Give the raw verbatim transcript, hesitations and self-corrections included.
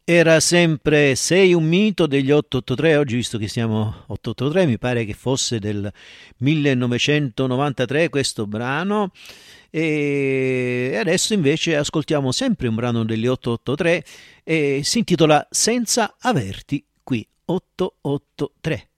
Era sempre Sei un mito degli otto otto tre, oggi visto che siamo otto otto tre, mi pare che fosse del millenovecentonovantatré questo brano, e adesso invece ascoltiamo sempre un brano degli otto otto tre e si intitola Senza averti qui otto otto tre.